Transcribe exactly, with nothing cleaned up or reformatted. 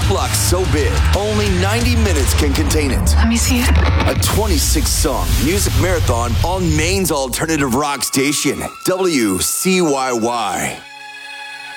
block so big, only ninety minutes can contain it. Let me see it. A twenty-six song music marathon on Maine's alternative rock station, W C Y Y.